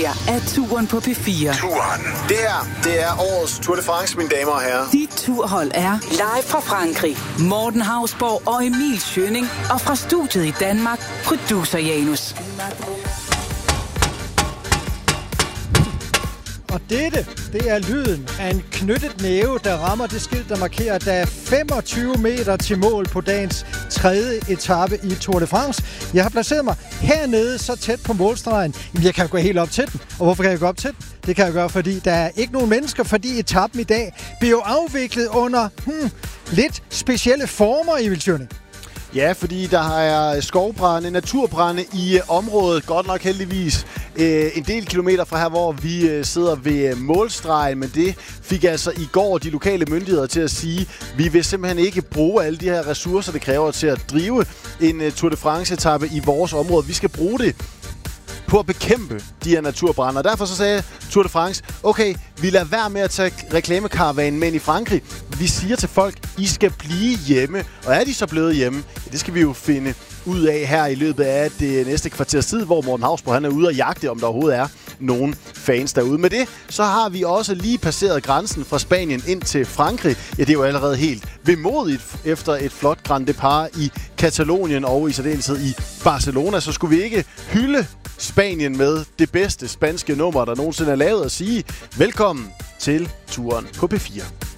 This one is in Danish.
her er Turen på P4. Turen. Det her, det er årets Tour de France, mine damer og herrer. Dit turhold er live fra Frankrig. Morten Hausborg og Emil Schønning. Og fra studiet i Danmark, producer Janus. Og det er lyden af en knyttet næve, der rammer det skilt, der markerer, at der er 25 meter til mål på dagens 3. etape i Tour de France. Jeg har placeret mig hernede så tæt på målstregen. Jamen, jeg kan gå helt op til den. Og hvorfor kan jeg gå op til den? Det kan jeg gøre, fordi der er ikke nogen mennesker, fordi etappen i dag bliver jo afviklet under lidt specielle former, Emil Schønning. Ja, fordi der er skovbrænde, naturbrænde i området, godt nok heldigvis en del kilometer fra her, hvor vi sidder ved målstregen, men det fik altså i går de lokale myndigheder til at sige, vi vil simpelthen ikke bruge alle de her ressourcer, det kræver til at drive en Tour de France-etape i vores område. Vi skal bruge det på at bekæmpe de her naturbrande. Og derfor så sagde Tour de France, okay, vi lader være med at tage reklamekaravanen med ind i Frankrig. Vi siger til folk, I skal blive hjemme. Og er de så blevet hjemme? Ja, det skal vi jo finde ud af her i løbet af det næste kvarters tid, hvor Morten Hausborg han er ude og jagte, om der overhovedet er nogen fans derude. Med det, så har vi også lige passeret grænsen fra Spanien ind til Frankrig. Ja, det er jo allerede helt vemodigt efter et flot Grand Depart i Katalonien og i særdeleshed i Barcelona. Så skulle vi ikke hylde Spanien med det bedste spanske nummer, der nogensinde er lavet, og sige velkommen til Turen på P4.